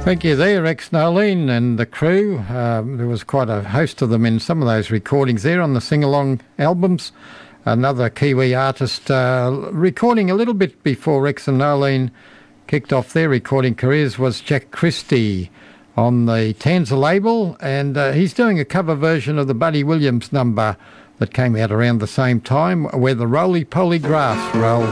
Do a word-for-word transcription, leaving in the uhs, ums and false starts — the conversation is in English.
Thank you there, Rex Nolene and the crew. Um, there was quite a host of them in some of those recordings there on the sing-along albums. Another Kiwi artist uh, recording a little bit before Rex and Nolene kicked off their recording careers was Jack Christie on the Tanza label, and uh, he's doing a cover version of the Buddy Williams number that came out around the same time, Where the Roly Poly Grass Rolls.